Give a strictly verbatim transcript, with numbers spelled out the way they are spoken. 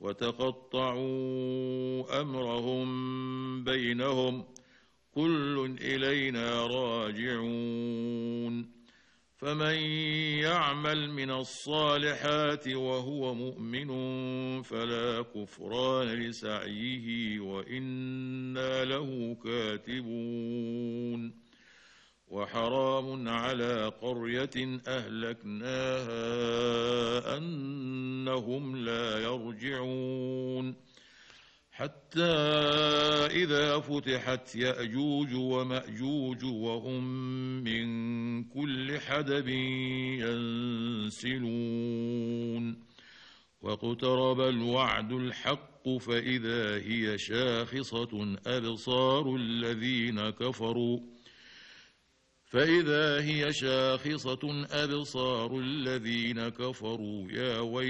وتقطعوا أمرهم بينهم كل إلينا راجعون فمن يعمل من الصالحات وهو مؤمن فلا كفران لسعيه وإنا له كاتبون وحرام على قرية أهلكناها أنهم لا يرجعون حتى إذا فتحت يأجوج ومأجوج وهم من كل حدب ينسلون واقترب الوعد الحق فإذا هي شاخصة أبصار الذين كفروا فإذا هي شاخصة أبصار الذين كفروا يا ويل